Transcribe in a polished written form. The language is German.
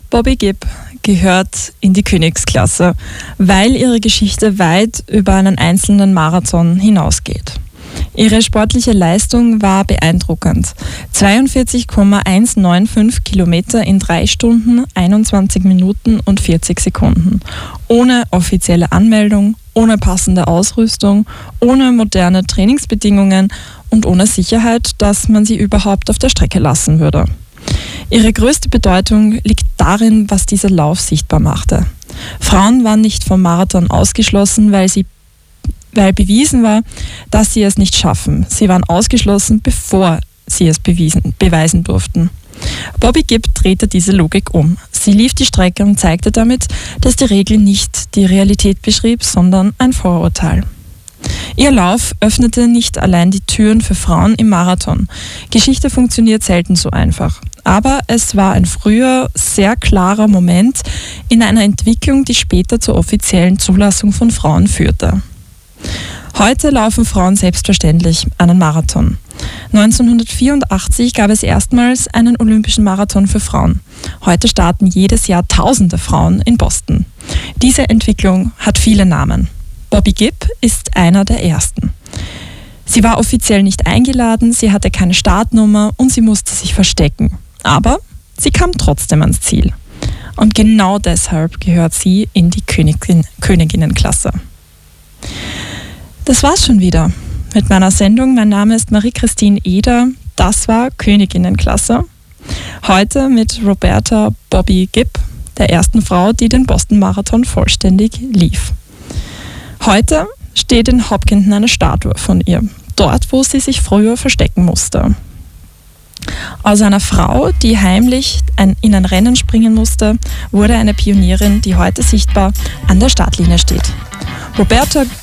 Bobby Gibb gehört in die Königsklasse, weil ihre Geschichte weit über einen einzelnen Marathon hinausgeht. Ihre sportliche Leistung war beeindruckend. 42,195 Kilometer in 3 Stunden, 21 Minuten und 40 Sekunden. Ohne offizielle Anmeldung, ohne passende Ausrüstung, ohne moderne Trainingsbedingungen und ohne Sicherheit, dass man sie überhaupt auf der Strecke lassen würde. Ihre größte Bedeutung liegt darin, was dieser Lauf sichtbar machte. Frauen waren nicht vom Marathon ausgeschlossen, weil bewiesen war, dass sie es nicht schaffen. Sie waren ausgeschlossen, bevor sie es beweisen durften. Bobby Gibb drehte diese Logik um. Sie lief die Strecke und zeigte damit, dass die Regel nicht die Realität beschrieb, sondern ein Vorurteil. Ihr Lauf öffnete nicht allein die Türen für Frauen im Marathon. Geschichte funktioniert selten so einfach. Aber es war ein früher, sehr klarer Moment in einer Entwicklung, die später zur offiziellen Zulassung von Frauen führte. Heute laufen Frauen selbstverständlich einen Marathon. 1984 gab es erstmals einen olympischen Marathon für Frauen. Heute starten jedes Jahr tausende Frauen in Boston. Diese Entwicklung hat viele Namen. Bobby Gibb ist einer der ersten. Sie war offiziell nicht eingeladen, sie hatte keine Startnummer und sie musste sich verstecken. Aber sie kam trotzdem ans Ziel. Und genau deshalb gehört sie in die Königinnenklasse. Das war's schon wieder mit meiner Sendung. Mein Name ist Marie-Christine Eder. Das war Königinnenklasse. Heute mit Roberta Bobby Gibb, der ersten Frau, die den Boston-Marathon vollständig lief. Heute steht in Hopkinton eine Statue von ihr, dort, wo sie sich früher verstecken musste. Aus einer Frau, die heimlich in ein Rennen springen musste, wurde eine Pionierin, die heute sichtbar an der Startlinie steht. Roberta